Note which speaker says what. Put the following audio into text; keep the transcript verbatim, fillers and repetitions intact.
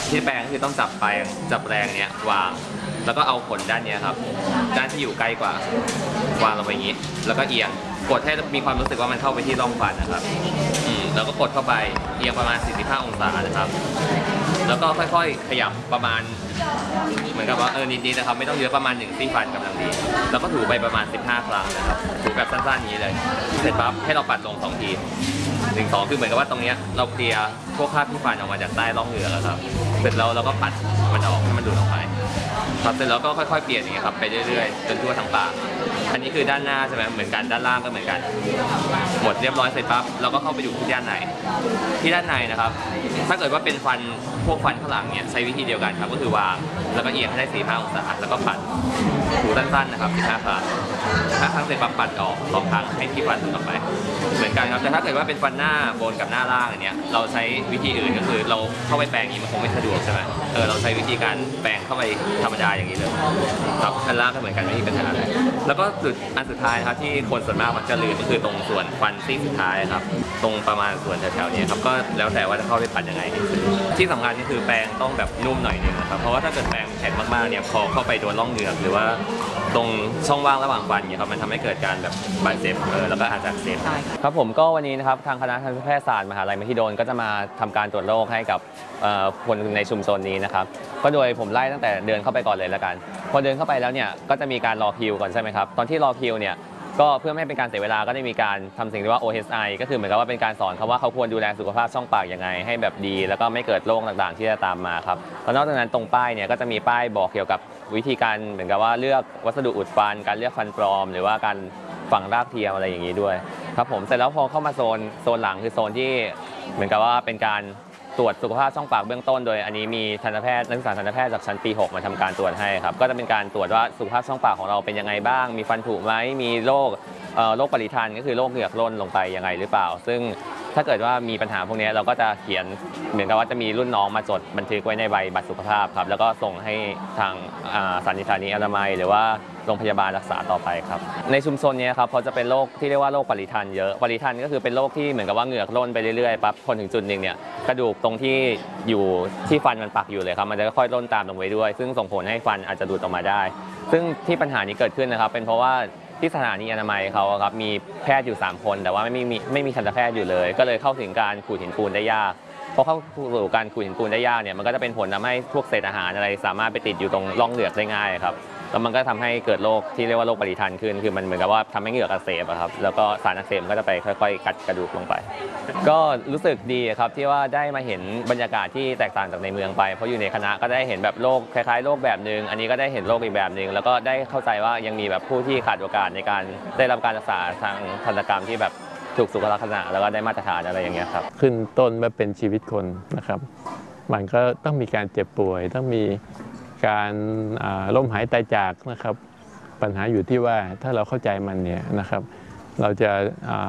Speaker 1: ที่แปรงคือต้องจับแปรงจับแปรงเนี้ยวางแล้วก็เอาขนด้านนี้ครับด้านที่อยู่ใกล้กว่าวางลงไปอย่างนี้แล้วก็เอียงกดให้มีความรู้สึกว่ามันเข้าไปที่ร่องฟันนะครับอืมแล้วก็กดเข้าไปเอียงประมาณสี่สิบห้าองศานะครับแล้วก็ค่อยๆขยับประมาณเหมือนกับว่าเออนิดๆนะครับไม่ต้องเยอะประมาณหนึ่งซี่ฟันกำลังดีแล้วก็ถูไปประมาณสิบห้าครั้งนะครับถูแบบสั้นๆอย่างนี้เลยเสร็จปั๊บให้เราปัดลงสองทีหนึ่งสองคือเหมือนกับว่าตรงนี้เราเคลียร์พวกคราบที่ฟันออกมาจากใต้ร่องเหงือกครับเสร็จแล้วเราก็ปัดมันออกให้มันดูดออกไปครับเสร็จแล้วก็ค่อยๆเปลี่ยนอย่างเงี้ยครับไปเรื่อยๆจนทั่วทั้งปากอันนี้คือด้านหน้าใช่ไหมเหมือนกันด้านล่างก็เหมือนกันหมดเรียบร้อยเสร็จปั๊บเราก็เข้าไปดูที่ด้านในที่ด้านในนะครับถ้าเกิดว่าเป็นฟันพวกฟันข้างหลังเนี่ยใช้วิธีเดียวกันครับก็คือวางแล้วก็เอียงให้ได้สี่ห้าองศาแล้วก็ปัดถูสั้นๆนะครับสิบห้าครั้งถ้าครั้งเสร็จปั๊บปัดออกสองครั้งให้ที่ฟันต่อไปเหมือนกันครับแต่ถ้าเกิดว่าเป็นฟันหน้าบนกับหน้าล่างอันเนี้ยเราใช้วิธีอื่นก็คือเราเข้าไปแปรงอย่างนี้มันคงไม่สะดวกใช่ไหมเออเราใช้วิธีการแปรงเข้าไปธรรมดาอย่างนี้เลยครับอันล่างก็เหมือนกันไม่มีปัญหาอะไรแล้วก็สุดอันสุดท้ายครับที่คนส่วนมากมักจะลืมก็คือตรงส่วนฟันซี่สุดท้ายครับตรงประมาณส่วนแถวๆนี้ครับก็แล้วแต่ว่าจะเข้าไปปัดยังไงที่สำคัญก็คือแปรงต้องแบบนุ่มหน่อยนึงนะครับเพราะว่าถ้าเกิดแปรงแข็งมากๆเนี่ยพอเข้าไปโดนร่องเหงือกหรือว่าตรงช่องว่างระหว่างฟันเนี่ยครับมันทำให้เกิดการแบบบาดเจ็บเออแล้วก็อาจจะอักเสบได้ครับผมก็วันนี้นะครับทางคณะทันตแพทยศาสตร์มหาลัยมหิดลก็จะมาทำการตรวจโรคให้กับคนในชุมชนนี้นะครับก็โดยผมไล่ตั้งแต่เดินเข้าไปก่อนเลยแล้วกันพอเดินเข้าไปแล้วเนี่ยก็จะมีการรอคิวก่อนใช่ไหมครับตอนที่รอคิวเนี่ยก็เพื่อไม่ให้เป็นการเสียเวลาก็ได้มีการทำสิ่งที่ว่า โอ เอช ไอ ก็คือเหมือนกับว่าเป็นการสอนเขาว่าเขาควรดูแลสุขภาพช่องปากยังไงให้แบบดีแล้วก็ไม่เกิดโรคต่างๆที่จะตามมาครับแล้วนอกจากนั้นตรงป้ายเนี่ยก็จะมีป้ายบอกเกี่ยวกับวิธีการเหมือนกับว่าเลือกวัสดุอุดฟันการเลือกฟันปลอมหรือว่าการฝังรากเทียมอะไรอย่างนี้ด้วยครับผมเสร็จแล้วพอเข้ามาโซนโซนหลังคือโซนที่เหมือนกับว่าเป็นการตรวจสุขภาพช่องปากเบื้องต้นโดยอันนี้มีทันตแพทย์นักศึกษาทันตแพทย์จากชั้นปีหกมาทำการตรวจให้ครับก็จะเป็นการตรวจว่าสุขภาพช่องปากของเราเป็นยังไงบ้างมีฟันผุไหมมีโรคโรคปริทันก็คือโรคเหงือกร่นลงไปยังไงหรือเปล่าซึ่งถ้าเกิดว่ามีปัญหาพวกนี้เราก็จะเขียนเหมือนกับว่าจะมีรุ่นน้องมาจดบันทึกไว้ในใบบัตรสุขภาพครับแล้วก็ส่งให้ทางสถานีอนามัยหรือว่าโรงพยาบาลรักษาต่อไปครับในชุมชนนี้ครับเขาจะเป็นโรคที่เรียกว่าโรคปริทันเยอะปริทันก็คือเป็นโรคที่เหมือนกับว่าเหงือกร่นไปเรื่อยๆปั๊บพอถึงจุดหนึ่งเนี่ยกระดูกตรงที่อยู่ที่ฟันมันปักอยู่เลยครับมันจะค่อยๆร่นตามลงไปด้วยซึ่งส่งผลให้ฟันอาจจะดูดออกมาได้ซึ่งที่ปัญหานี้เกิดขึ้นนะครับเป็นเพราะว่าที่สถานีอนามัยเขาครับมีแพทย์อยู่สามคนแต่ว่าไม่มีไม่มีทันตแพทย์อยู่เลยก็เลยเข้าถึงการขูดหินปูนได้ยากพอเข้าสู่การขูดหินปูนได้ยากเนี่ยมันก็จะเป็นผลทำให้พวกเศษอาหารอะไรสามารถไปติดอยู่ตรงร่องเหงือกได้ง่ายครับแล้วมันก็ทำให้เกิดโรคที่เรียกว่าโรคปริทันขึ้นคือมันเหมือนกับว่าทำให้เหงือกอักเสบครับแล้วก็สารอักเสบก็จะไปค่อยๆกัดกระดูกลงไปก็รู้สึกดีครับที่ว่าได้มาเห็นบรรยากาศที่แตกต่างจากในเมืองไปเพราะอยู่ในคณะก็ได้เห็นแบบโรคคล้ายๆโรคแบบนึงอันนี้ก็ได้เห็นโรคอีกแบบนึงแล้วก็ได้เข้าใจว่ายังมีแบบผู้ที่ขาดโอกาสในการได้รับการรักษาทางทันตกรรมที่แบบถูกสุขลักษณะแล้วก็ได้มาตรฐานอะไรอย่างเงี้ยครับ
Speaker 2: ขึ้นต้นมาเป็นชีวิตคนนะครับมันก็ต้องมีการเจ็บป่วยต้องมีการล้มหายตายจากนะครับปัญหาอยู่ที่ว่าถ้าเราเข้าใจมันเนี่ยนะครับเราจะ